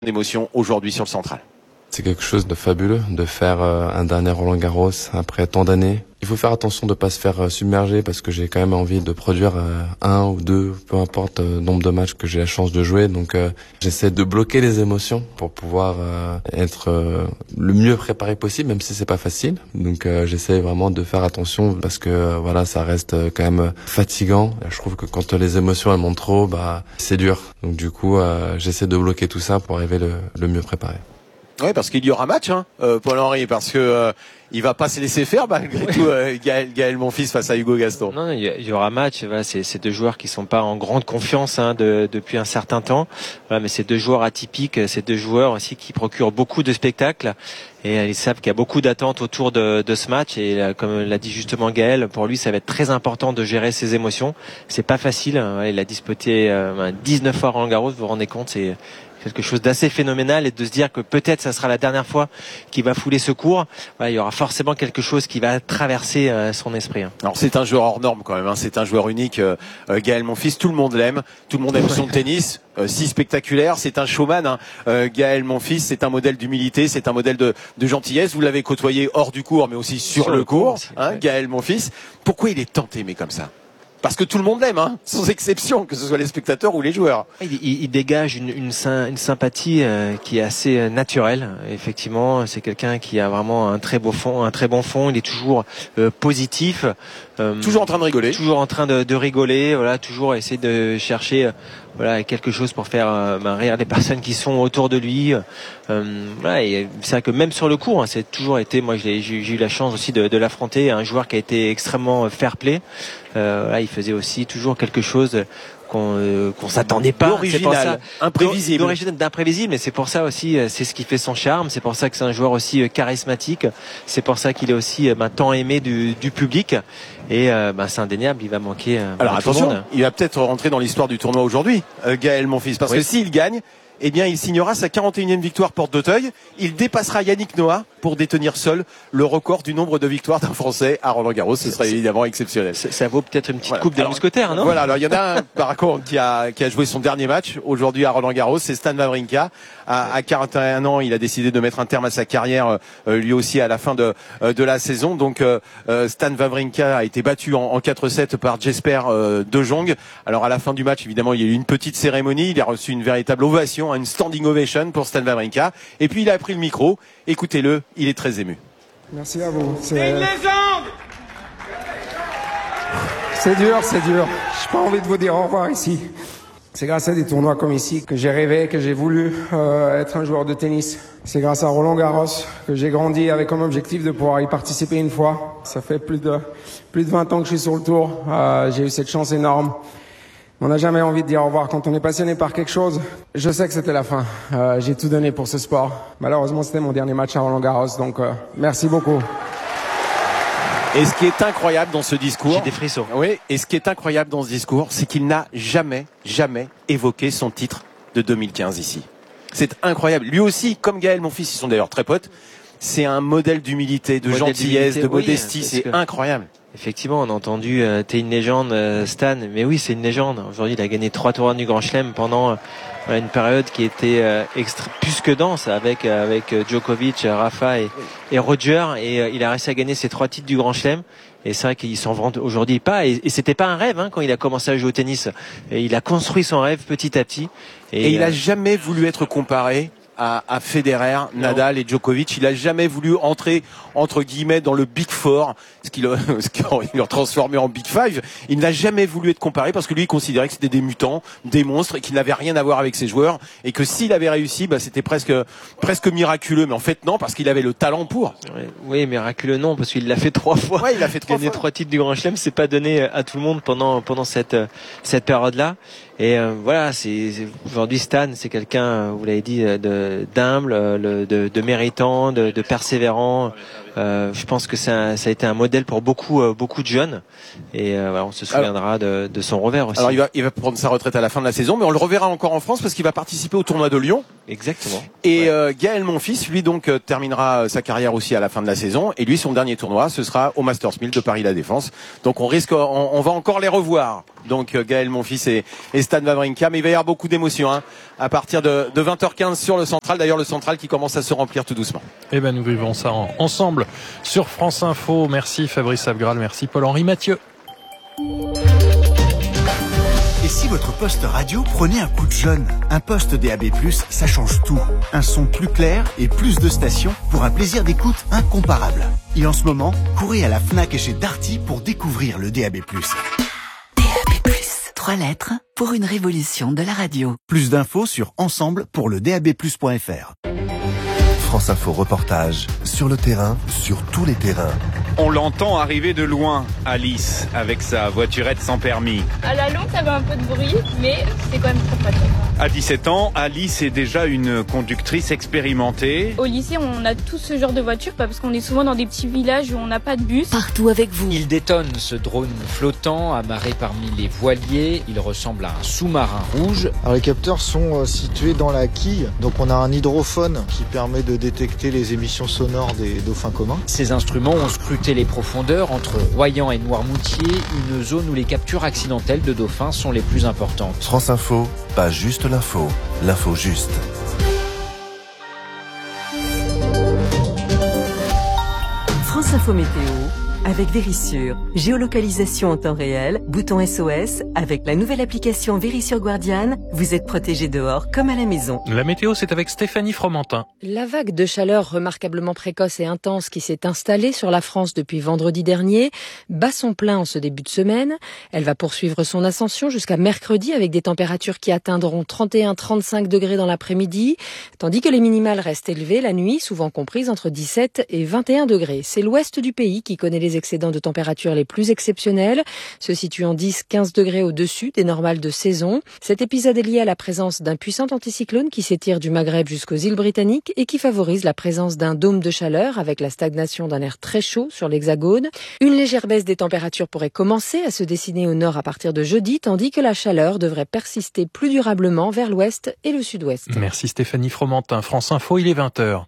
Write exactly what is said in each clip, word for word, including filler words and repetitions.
Émotion aujourd'hui sur le Central. C'est quelque chose de fabuleux de faire un dernier Roland-Garros après tant d'années. Il faut faire attention de ne pas se faire submerger parce que j'ai quand même envie de produire un ou deux, peu importe le nombre de matchs que j'ai la chance de jouer. Donc euh, j'essaie de bloquer les émotions pour pouvoir euh, être euh, le mieux préparé possible, même si c'est pas facile. Donc euh, j'essaie vraiment de faire attention parce que euh, voilà, ça reste quand même fatigant. Je trouve que quand les émotions elles montent trop, bah c'est dur. Donc du coup, euh, j'essaie de bloquer tout ça pour arriver le, le mieux préparé. Oui, parce qu'il y aura match, hein, euh, Paul-Henri, parce que euh, il va pas se laisser faire malgré oui. tout. Euh, Gaël, Gaël Monfils face à Hugo Gaston. Non, il y aura match. Voilà, c'est, c'est deux joueurs qui sont pas en grande confiance hein, de, depuis un certain temps. Voilà, mais c'est deux joueurs atypiques, c'est deux joueurs aussi qui procurent beaucoup de spectacles. Et ils savent qu'il y a beaucoup d'attentes autour de, de ce match. Et là, comme l'a dit justement Gaël, pour lui, ça va être très important de gérer ses émotions. C'est pas facile. Hein. Il a disputé euh, dix-neuf fois Roland-Garros. Vous vous rendez compte, c'est quelque chose d'assez phénoménal, et de se dire que peut-être ça sera la dernière fois qu'il va fouler ce cours. Voilà, il y aura forcément quelque chose qui va traverser euh, son esprit. Hein. Alors c'est un joueur hors norme quand même, hein. C'est un joueur unique, euh, Gaël Monfils, tout le monde l'aime, tout le monde aime son tennis, euh, si spectaculaire, c'est un showman, hein. euh, Gaël Monfils, c'est un modèle d'humilité, c'est un modèle de, de gentillesse, vous l'avez côtoyé hors du cours mais aussi sur, sur le, le cours, cours aussi, hein, ouais. Gaël Monfils, pourquoi il est tant aimé comme ça ? Parce que tout le monde l'aime, hein, sans exception, que ce soit les spectateurs ou les joueurs. Il, il, il dégage une, une, une sympathie euh, qui est assez naturelle. Effectivement, c'est quelqu'un qui a vraiment un très beau fond, un très bon fond. Il est toujours euh, positif, euh, toujours en train de rigoler, toujours en train de, de rigoler. Voilà, toujours essayer de chercher, euh, voilà, quelque chose pour faire euh, ben, rire les personnes qui sont autour de lui. Euh, voilà, et c'est vrai que même sur le court, hein, c'est toujours été. Moi, j'ai, j'ai eu la chance aussi de, de l'affronter. Un joueur qui a été extrêmement fair-play. Euh, là, il faisait aussi toujours quelque chose qu'on euh, qu'on s'attendait pas. D'original, imprévisible. D'original, d'imprévisible, mais c'est pour ça aussi, c'est ce qui fait son charme. C'est pour ça que c'est un joueur aussi charismatique. C'est pour ça qu'il est aussi ben, tant aimé du, du public. Et euh, ben, c'est indéniable, il va manquer. Euh, Alors attention, il va peut-être rentrer dans l'histoire du tournoi aujourd'hui, euh, Gaël Monfils, parce oui. que s'il gagne, eh bien, il signera sa quarante et unième victoire porte d'Auteuil. Il dépassera Yannick Noah pour détenir seul le record du nombre de victoires d'un Français à Roland-Garros. Ce serait évidemment exceptionnel. Ça, ça vaut peut-être une petite voilà. coupe des mousquetaires, non ? Voilà. Alors, il y en a un, par contre, qui a, qui a joué son dernier match aujourd'hui à Roland-Garros. C'est Stan Wawrinka. À, à quarante et un ans, il a décidé de mettre un terme à sa carrière, euh, lui aussi à la fin de, euh, de la saison. Donc, euh, Stan Wawrinka a été battu en, en quatre sept par Jesper euh, De Jong. Alors, à la fin du match, évidemment, il y a eu une petite cérémonie. Il a reçu une véritable ovation, une standing ovation pour Stan Wawrinka. Et puis, il a pris le micro. Écoutez-le, il est très ému. Merci à vous. C'est une légende. C'est dur, c'est dur. J'ai pas envie de vous dire au revoir ici. C'est grâce à des tournois comme ici que j'ai rêvé, que j'ai voulu euh, être un joueur de tennis. C'est grâce à Roland-Garros que j'ai grandi avec comme objectif de pouvoir y participer une fois. Ça fait plus de plus de vingt ans que je suis sur le tour. Euh, j'ai eu cette chance énorme. On n'a jamais envie de dire au revoir quand on est passionné par quelque chose. Je sais que c'était la fin. Euh, j'ai tout donné pour ce sport. Malheureusement, c'était mon dernier match à Roland-Garros, donc euh, merci beaucoup. Et ce qui est incroyable dans ce discours, j'ai des frissons. Oui. Et ce qui est incroyable dans ce discours, c'est qu'il n'a jamais, jamais évoqué son titre de deux mille quinze ici. C'est incroyable. Lui aussi, comme Gaël Monfils, ils sont d'ailleurs très potes. C'est un modèle d'humilité, de modèle gentillesse, d'humilité, de modestie. Oui, c'est que... incroyable. Effectivement, on a entendu euh, t'es une légende, euh, Stan. Mais oui, c'est une légende. Aujourd'hui, il a gagné trois tournois du Grand Chelem pendant euh, une période qui était euh, extra- plus que dense avec euh, avec Djokovic, Rafa et, et Roger. Et euh, il a réussi à gagner ses trois titres du Grand Chelem. Et c'est vrai qu'il s'en vante aujourd'hui pas. Et, et c'était pas un rêve hein, quand il a commencé à jouer au tennis. Et il a construit son rêve petit à petit. Et, et il euh, a jamais voulu être comparé à, à Federer, Nadal et Djokovic. Il a jamais voulu entrer entre guillemets dans le Big Four, ce qui l'a transformé en Big Five. Il n'a jamais voulu être comparé parce que lui il considérait que c'était des mutants, des monstres et qu'il n'avait rien à voir avec ses joueurs et que s'il avait réussi, bah, c'était presque presque miraculeux. Mais en fait non, parce qu'il avait le talent pour. Oui, oui miraculeux non, parce qu'il l'a fait trois fois. Ouais, il a fait trois Gagner fois. trois titres du Grand Chelem, c'est pas donné à tout le monde pendant pendant cette cette période-là. Et euh, voilà, c'est, c'est aujourd'hui Stan, c'est quelqu'un, vous l'avez dit, de euh, d'humble, de, de méritant, de, de persévérant. Euh, je pense que ça, ça a été un modèle pour beaucoup, euh, beaucoup de jeunes. Et euh, voilà, on se souviendra de, de son revers aussi. Alors il va, il va prendre sa retraite à la fin de la saison, mais on le reverra encore en France parce qu'il va participer au tournoi de Lyon. Exactement. Et ouais. euh, Gaël Monfils, lui donc euh, terminera sa carrière aussi à la fin de la saison. Et lui, son dernier tournoi, ce sera au Masters mille de Paris La Défense. Donc on risque, on, on va encore les revoir. Donc euh, Gaël Monfils et, et Stan Wawrinka, mais il va y avoir beaucoup d'émotions hein, à partir de, de vingt heures quinze sur le Central. D'ailleurs, le Central qui commence à se remplir tout doucement. Eh ben nous vivons ça en, ensemble sur France Info. Merci Fabrice Abgral, merci Paul-Henri Mathieu. Et si votre poste radio prenait un coup de jeune? Un poste D A B plus, ça change tout. Un son plus clair et plus de stations pour un plaisir d'écoute incomparable. Et en ce moment, courez à la Fnac et chez Darty pour découvrir le D A B plus. D A B plus, trois lettres pour une révolution de la radio. Plus d'infos sur ensemble pour le D A B plus point F R. France Info reportage, sur le terrain, sur tous les terrains. On l'entend arriver de loin, Alice, avec sa voiturette sans permis. À la longue, ça avait un peu de bruit, mais c'est quand même très pratique. À dix-sept ans, Alice est déjà une conductrice expérimentée. Au lycée, on a tous ce genre de voiture, parce qu'on est souvent dans des petits villages où on n'a pas de bus. Partout avec vous. Il détonne ce drone flottant, amarré parmi les voiliers. Il ressemble à un sous-marin rouge. Alors, les capteurs sont situés dans la quille, donc on a un hydrophone qui permet de détecter les émissions sonores des dauphins communs. Ces instruments ont scruté les profondeurs entre Royan et Noirmoutier, une zone où les captures accidentelles de dauphins sont les plus importantes. France Info, pas juste l'info, l'info juste. France Info Météo avec Vérissure. Géolocalisation en temps réel, bouton S O S. Avec la nouvelle application Vérissure Guardian, vous êtes protégé dehors comme à la maison. La météo, c'est avec Stéphanie Fromentin. La vague de chaleur remarquablement précoce et intense qui s'est installée sur la France depuis vendredi dernier bat son plein en ce début de semaine. Elle va poursuivre son ascension jusqu'à mercredi avec des températures qui atteindront trente et un à trente-cinq degrés dans l'après-midi, tandis que les minimales restent élevées la nuit, souvent comprises entre dix-sept et vingt et un degrés. C'est l'ouest du pays qui connaît les excédents de température les plus exceptionnels, se situant dix à quinze degrés au-dessus des normales de saison. Cet épisode est lié à la présence d'un puissant anticyclone qui s'étire du Maghreb jusqu'aux îles britanniques et qui favorise la présence d'un dôme de chaleur avec la stagnation d'un air très chaud sur l'hexagone. Une légère baisse des températures pourrait commencer à se dessiner au nord à partir de jeudi, tandis que la chaleur devrait persister plus durablement vers l'ouest et le sud-ouest. Merci Stéphanie Fromentin. France Info, il est vingt heures.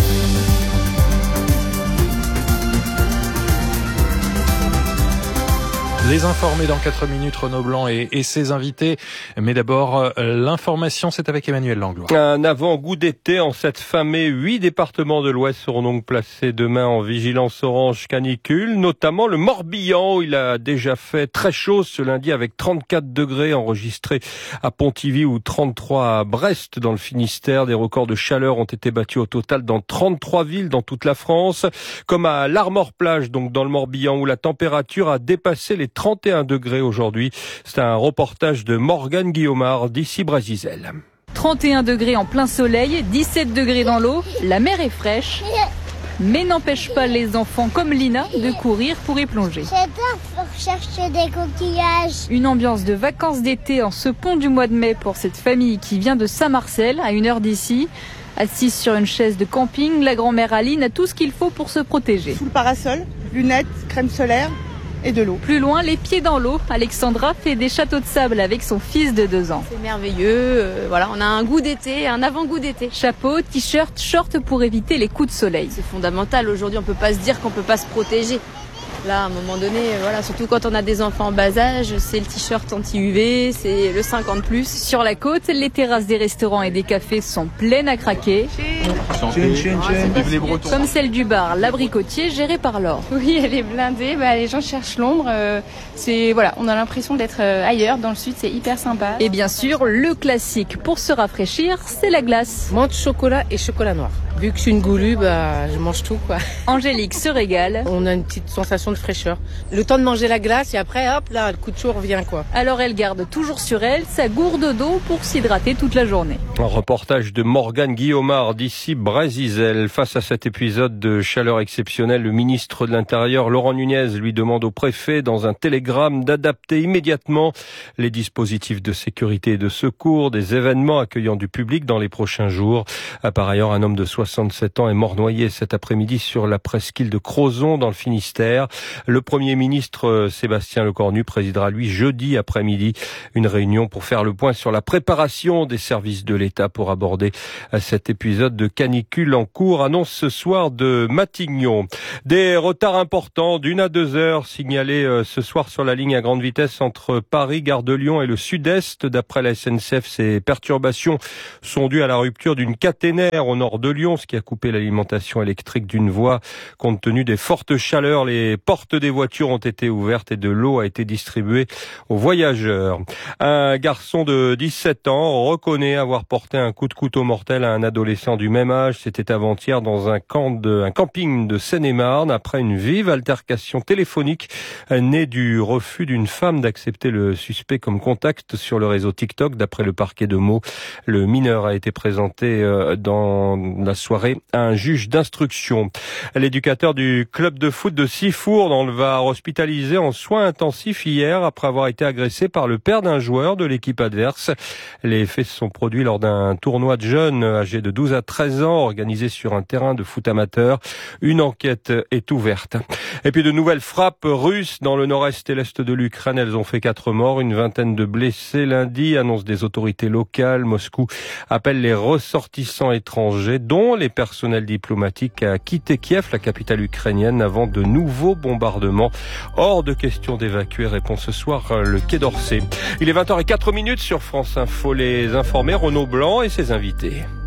Les informés dans quatre minutes, Renaud Blanc et, et ses invités. Mais d'abord, euh, l'information, c'est avec Emmanuel Langlois. Un avant-goût d'été en cette fin mai. Huit départements de l'Ouest seront donc placés demain en vigilance orange canicule, notamment le Morbihan où il a déjà fait très chaud ce lundi avec trente-quatre degrés enregistrés à Pontivy ou trente-trois à Brest dans le Finistère. Des records de chaleur ont été battus au total dans trente-trois villes dans toute la France, comme à l'Armor-Plage, donc dans le Morbihan où la température a dépassé les trente et un degrés aujourd'hui. C'est un reportage de Morgane Guillaumard d'ici Brasizel. trente et un degrés en plein soleil, dix-sept degrés dans l'eau, la mer est fraîche, mais n'empêche pas les enfants comme Lina de courir pour y plonger. J'adore pour chercher des coquillages. Une ambiance de vacances d'été en ce pont du mois de mai pour cette famille qui vient de Saint-Marcel, à une heure d'ici. Assise sur une chaise de camping, la grand-mère Aline a tout ce qu'il faut pour se protéger. Sous le parasol, lunettes, crème solaire et de l'eau. Plus loin, les pieds dans l'eau, Alexandra fait des châteaux de sable avec son fils de deux ans. C'est merveilleux, euh, voilà, on a un goût d'été, un avant-goût d'été. Chapeau, t-shirt, short pour éviter les coups de soleil. C'est fondamental, aujourd'hui on peut pas se dire qu'on peut pas se protéger. Là, à un moment donné, voilà, surtout quand on a des enfants en bas âge, c'est le t-shirt anti-U V, c'est le cinquante plus. Sur la côte, les terrasses des restaurants et des cafés sont pleines à craquer. Chine, chine, chine. Comme celle du bar L'Abricotier, géré par Laure. Oui, elle est blindée, bah, les gens cherchent l'ombre. Euh, c'est, voilà, on a l'impression d'être euh, ailleurs, dans le sud, c'est hyper sympa. Et bien sûr, le classique pour se rafraîchir, c'est la glace. Menthe, chocolat et chocolat noir. Vu que je suis une goulue, bah, je mange tout, quoi. Angélique se régale. On a une petite sensation de fraîcheur. Le temps de manger la glace et après, hop, là, le coup de chaud revient, quoi. Alors elle garde toujours sur elle sa gourde d'eau pour s'hydrater toute la journée. Un reportage de Morgane Guillaumard d'ici Vélizy-Brézizel. Face à cet épisode de chaleur exceptionnelle, le ministre de l'Intérieur, Laurent Nunez, lui demande au préfet, dans un télégramme, d'adapter immédiatement les dispositifs de sécurité et de secours des événements accueillant du public dans les prochains jours. Par ailleurs, un homme de soixante-sept ans est mort noyé cet après-midi sur la presqu'île de Crozon, dans le Finistère. Le Premier ministre, Sébastien Lecornu, présidera, lui, jeudi après-midi, une réunion pour faire le point sur la préparation des services de l'État pour aborder cet épisode de canicule en cours, annonce ce soir de Matignon. Des retards importants d'une à deux heures signalés ce soir sur la ligne à grande vitesse entre Paris, Gare de Lyon et le sud-est. D'après la S N C F, ces perturbations sont dues à la rupture d'une caténaire au nord de Lyon, ce qui a coupé l'alimentation électrique d'une voie. Compte tenu des fortes chaleurs, les portes des voitures ont été ouvertes et de l'eau a été distribuée aux voyageurs. Un garçon de dix-sept ans reconnaît avoir porté un coup de couteau mortel à un adolescent du même âge. C'était avant-hier dans un camp de, un camping de Seine-et-Marne, après une vive altercation téléphonique née du refus d'une femme d'accepter le suspect comme contact sur le réseau TikTok. D'après le parquet de Meaux, le mineur a été présenté dans la soirée à un juge d'instruction. L'éducateur du club de foot de Sifour dans le Var, hospitalisé en soins intensifs hier après avoir été agressé par le père d'un joueur de l'équipe adverse. Les faits se sont produits lors d'un tournoi de jeunes âgés de douze à treize ans organisé sur un terrain de foot amateur. Une enquête est ouverte. Et puis de nouvelles frappes russes dans le nord-est et l'est de l'Ukraine. Elles ont fait quatre morts, une vingtaine de blessés lundi, annoncent des autorités locales. Moscou appelle les ressortissants étrangers, dont les personnels diplomatiques, à quitter Kiev, la capitale ukrainienne, avant de nouveaux bombardements. Hors de question d'évacuer, répond ce soir le Quai d'Orsay. Il est vingt heures zéro quatre sur France Info. Les informés, Renaud Blanc et ses invités.